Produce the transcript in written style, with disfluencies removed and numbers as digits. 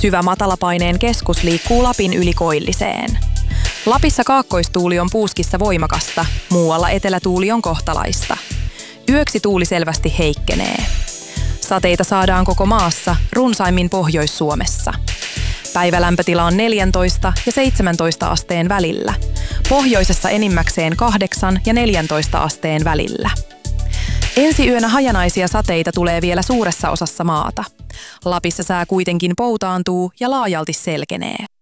Syvä matalapaineen keskus liikkuu Lapin yli koilliseen. Lapissa kaakkoistuuli on puuskissa voimakasta, muualla etelätuuli on kohtalaista. Yöksi tuuli selvästi heikkenee. Sateita saadaan koko maassa, runsaimmin Pohjois-Suomessa. Päivälämpötila on 14 ja 17 asteen välillä. Pohjoisessa enimmäkseen 8 ja 14 asteen välillä. Ensi yönä hajanaisia sateita tulee vielä suuressa osassa maata. Lapissa sää kuitenkin poutaantuu ja laajalti selkenee.